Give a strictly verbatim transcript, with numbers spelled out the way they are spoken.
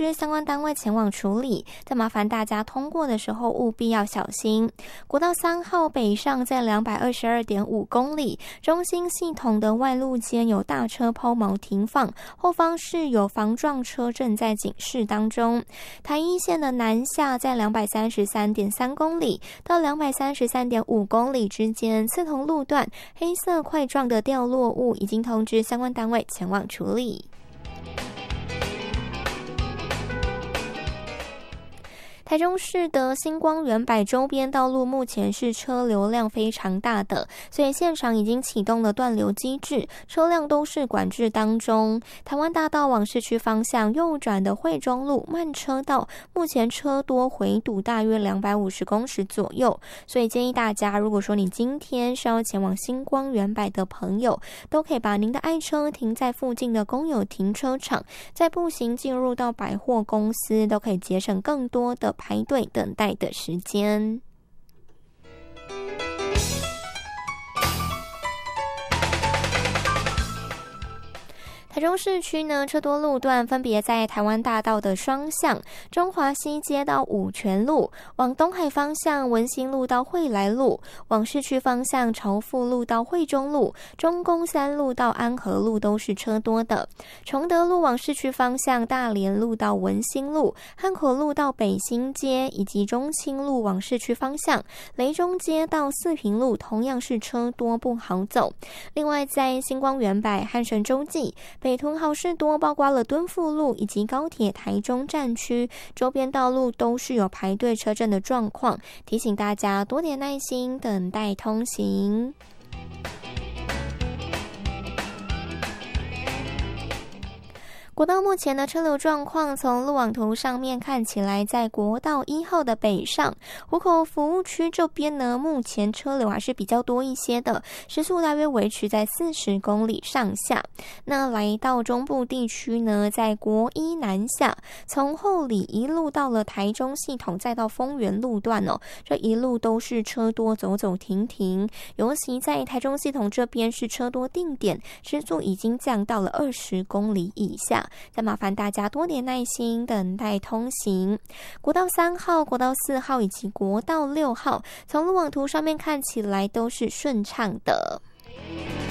知相关单位前往处理，再麻烦大家通过的时候务必要小心。国道三号北上在 两百二十二点五公里，中心系统的外路间有大车抛锚停放，后方是有防撞车正在警示当中。台一线的南下在 两百三十三点三公里到 两百三十三点五公里之间，刺桐路段黑色块状的掉落物已经通知相关单位前往处理。台中市的星光园百周边道路目前是车流量非常大的，所以现场已经启动了断流机制，车辆都是管制当中。台湾大道往市区方向右转的惠中路慢车道，目前车多回堵大约两百五十公尺左右，所以建议大家，如果说你今天是要前往星光园百的朋友，都可以把您的爱车停在附近的公有停车场，再步行进入到百货公司，都可以节省更多的排队等待的时间。台中市区呢，车多路段分别在台湾大道的双向、中华西街到五权路，往东海方向文心路到惠来路，往市区方向朝富路到惠中路、中宫三路到安和路都是车多的。崇德路往市区方向大连路到文心路、汉口路到北新街，以及中清路往市区方向雷中街到四平路同样是车多不好走。另外在星光园百、汉神洲际、北屯好事多，包括了敦富路以及高铁台中站区周边道路都是有排队车阵的状况，提醒大家多点耐心等待通行。国道目前的车流状况，从路网图上面看起来，在国道一号的北上湖口服务区这边呢，目前车流还是比较多一些的，时速大约维持在四十公里上下。那来到中部地区呢，在国一南下，从后里一路到了台中系统，再到丰原路段哦，这一路都是车多，走走停停。尤其在台中系统这边是车多定点，时速已经降到了二十公里以下。再麻烦大家多点耐心等待通行。国道三号、国道四号以及国道六号，从路网图上面看起来都是顺畅的。